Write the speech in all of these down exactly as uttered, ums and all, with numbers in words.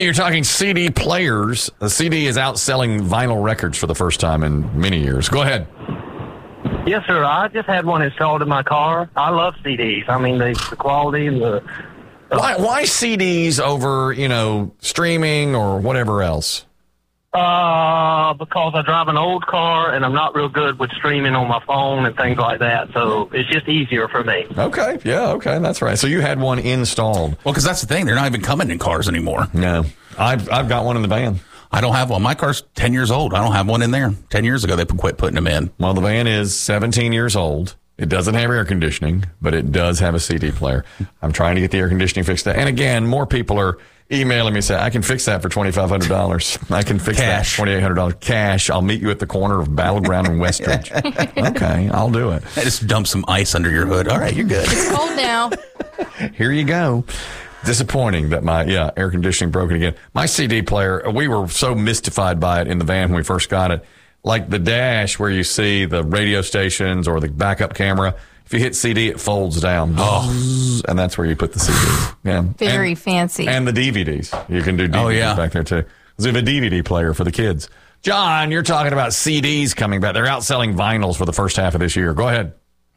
You're talking C D players. The C D is outselling vinyl records for the first time in many years. Go ahead. Yes, sir. I just had one installed in my car. I love C Ds. I mean, the, the quality and the... Uh, why, why C Ds over, you know, streaming or whatever else? Uh, because I drive an old car and I'm not real good with streaming on my phone and things like that. So it's just easier for me. Okay. Yeah. Okay. That's right. So you had one installed. Well, because that's the thing. They're not even coming in cars anymore. No. I've, I've got one in the van. I don't have one. My car's ten years old. I don't have one in there. ten years ago, they quit putting them in. Well, the van is seventeen years old. It doesn't have air conditioning, but it does have a C D player. I'm trying to get the air conditioning fixed. And again, more people are emailing me saying, I can fix that for twenty-five hundred dollars. I can fix Cash. that for twenty-eight hundred dollars. Cash. I'll meet you at the corner of Battleground and Westridge. Okay, I'll do it. I just dump some ice under your hood. All right, you're good. It's cold now. Here you go. Disappointing that my, yeah, air conditioning broken again. My C D player, we were so mystified by it in the van when we first got it. Like the dash where you see the radio stations or the backup camera. If you hit C D, it folds down. Oh. And that's where you put the C D. Yeah. Very and, fancy. And the D V Ds. You can do D V Ds oh, yeah. back there, too. We have a D V D player for the kids. John, you're talking about C Ds coming back. They're outselling vinyls for the first half of this year. Go ahead.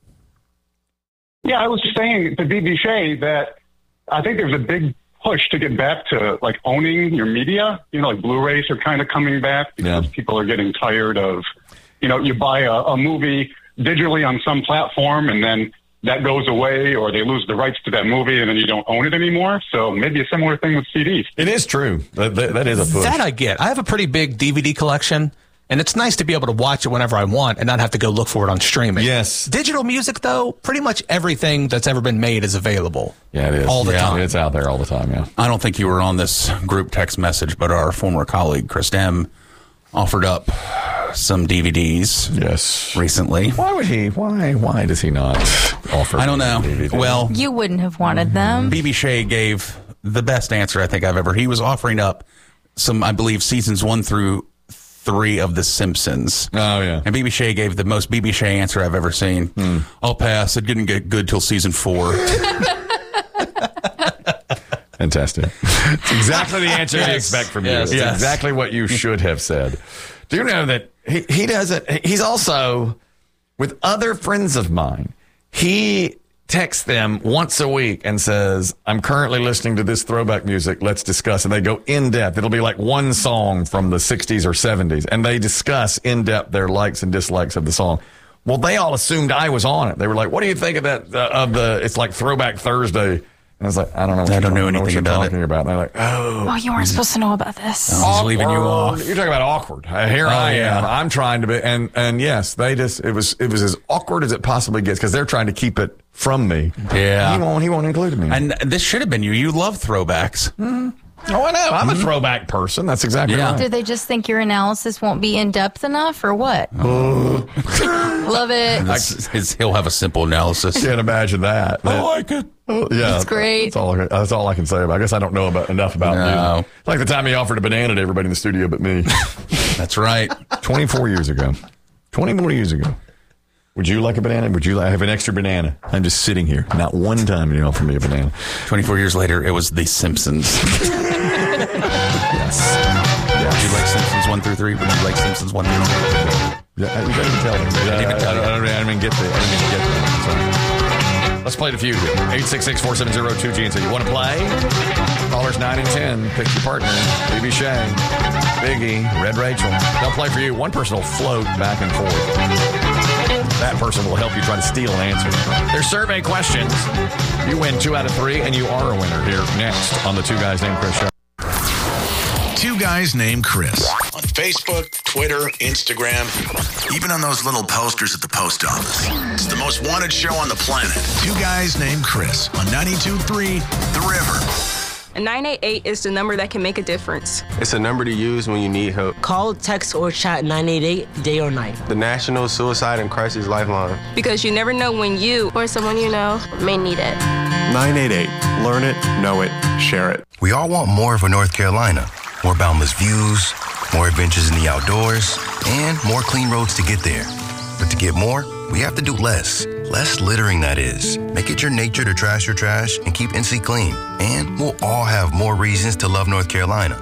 Yeah, I was just saying to B B Shea that I think there's a big push to get back to, like, owning your media. You know, like Blu-rays are kind of coming back because yeah. people are getting tired of, you know, you buy a, a movie digitally on some platform and then that goes away or they lose the rights to that movie and then you don't own it anymore. So maybe a similar thing with C Ds. It is true. That, that, that is a push. That I get. I have a pretty big D V D collection, and it's nice to be able to watch it whenever I want and not have to go look for it on streaming. Yes. Digital music, though, pretty much everything that's ever been made is available. Yeah, it is. All the yeah, time. It's out there all the time, yeah. I don't think you were on this group text message, but our former colleague, Chris Dem, offered up some D V Ds yes. recently. Why would he? Why Why does he not offer I don't know. D V D? Well, You wouldn't have wanted them. B B Shea gave the best answer I think I've ever. He was offering up some, I believe, seasons one through three of The Simpsons. Oh, yeah. And B B Shea gave the most B B Shea answer I've ever seen. Hmm. I'll pass. It didn't get good till season four. Fantastic. It's exactly the answer you Yes. expect from you. Yes. It's Yes. exactly what you should have said. Do you know that he, he doesn't, he's also, with other friends of mine, he texts them once a week and says, I'm currently listening to this throwback music. Let's discuss. And they go in depth. It'll be like one song from the sixties or seventies. And they discuss in depth their likes and dislikes of the song. Well, they all assumed I was on it. They were like, what do you think of that, uh, of the, it's like Throwback Thursday. And I was like, I don't know. What I you're don't know talking- anything what you're about talking it. about. And they're like, oh. Oh, you weren't supposed to know about this. I'm just leaving you off. You're talking about awkward. Uh, Here Oh, I am. yeah. I'm trying to be, and and yes, they just it was it was as awkward as it possibly gets because they're trying to keep it from me. Yeah. he won't he won't include me. And this should have been you. You love throwbacks. oh, I know. I'm a throwback person. That's exactly Yeah. right. Do they just think your analysis won't be in depth enough, or what? Love it. This- his- he'll have a simple analysis. Can't imagine that. I like it. Oh, yeah, That's great. That's all, I, that's all I can say about it. I guess I don't know about enough about No. music. It's like the time he offered a banana to everybody in the studio but me. That's right. twenty-four years ago. twenty more years ago. Would you like a banana? Would you like, have an extra banana? I'm just sitting here. Not one time did he offer me a banana. twenty-four years later, it was The Simpsons. Yes. Would you like Simpsons one through three? Would you like Simpsons one through three? Yeah, you didn't even tell me. I, even tell I, you. I, I, I didn't even get the. I didn't even get that. Sorry. Let's play the feud here. eight six six, four seven zero, two G N C. You want to play? Callers nine and ten. Pick your partner. B B Shea, Biggie, Red Rachel. They'll play for you. One person will float back and forth. That person will help you try to steal an answer. There's survey questions. You win two out of three, and you are a winner here next on the Two Guys Named Chris show. Two Guys Named Chris. On Facebook, Twitter, Instagram, even on those little posters at the post office. It's the most wanted show on the planet. Two Guys Named Chris on ninety-two point three The River. A nine eight eight is the number that can make a difference. It's a number to use when you need help. Call, text, or chat nine eight eight day or night. The National Suicide and Crisis Lifeline. Because you never know when you or someone you know may need it. nine eight eight. Learn it, know it, share it. We all want more for North Carolina. More boundless views, more adventures in the outdoors, and more clean roads to get there. But to get more, we have to do less. Less littering, that is. Make it your nature to trash your trash and keep N C clean. And we'll all have more reasons to love North Carolina.